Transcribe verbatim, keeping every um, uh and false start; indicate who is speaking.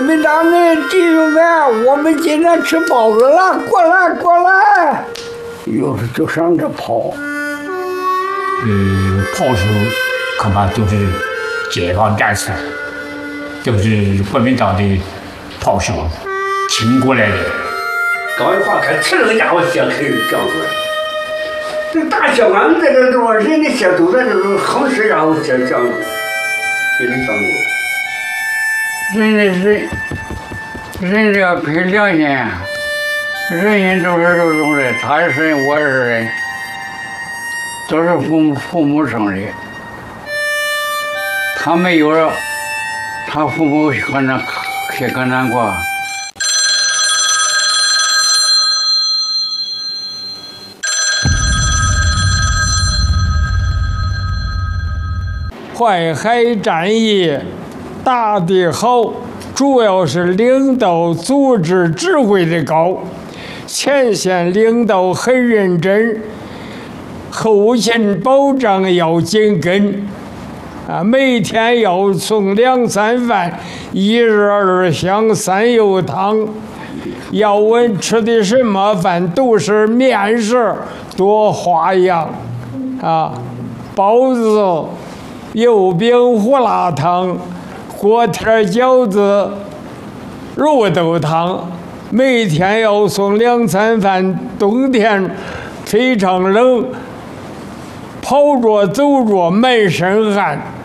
Speaker 1: 民党的弟兄们，我们今天吃包子了，过来过来，有时就上这跑。
Speaker 2: 呃，炮手恐怕都是解放战士，都是国民党的炮手请过来的。
Speaker 1: 搞一话可吃了个家伙血可以叫出来。这大血管在这地方，人的血都在这个横尸家伙血浆里，给人上过。
Speaker 3: 人的人，人这个凭良心，人人都是这种人，他是人，我是人，都是父母父母生的。他没有了，他父母可能也可难过。
Speaker 4: 淮海战役打得好，主要是领导组织指挥的高，前线领导很认真，后勤保障要紧跟，啊，每天要送两餐饭，一日二香三油汤，要问吃的什么饭，都是面食，多花样，啊，包子。油饼、胡辣汤、锅贴、饺子、肉豆汤，每天要送两餐饭。冬天非常冷，跑着走着满身汗。